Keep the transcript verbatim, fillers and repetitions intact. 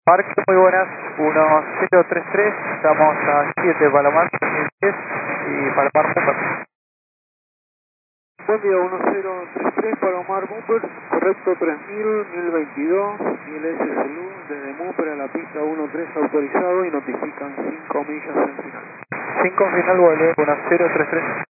Parque, muy buenas, uno cero tres tres, estamos a siete Palomar dos mil diez y Palomar Bumper. Buen día, uno cero tres tres Palomar Bumper, correcto tres mil, mil veintidós, mil S Salud, desde Bumper a la pista uno tres autorizado y notifican cinco millas en final. cinco final, vuelve, uno cero tres tres.